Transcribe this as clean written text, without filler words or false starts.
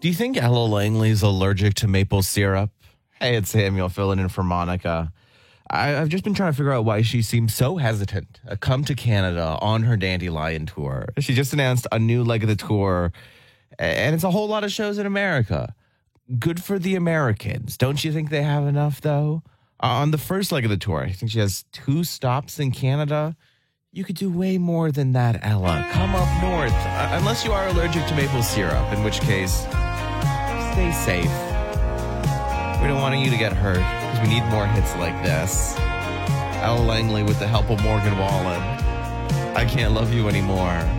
Do you think Ella Langley's allergic to maple syrup? Hey, it's Samuel filling in for Monica. I've just been trying to figure out why she seems so hesitant to come to Canada on her Dandelion tour. She just announced a new leg of the tour, and it's a whole lot of shows in America. Good for the Americans. Don't you think they have enough, though? On the first leg of the tour, I think she has 2 stops in Canada. You could do way more than that, Ella. Come up north, unless you are allergic to maple syrup, in which case, stay safe. We don't want you to get hurt, because we need more hits like this. Ella Langley with the help of Morgan Wallen. I Can't Love You Anymore.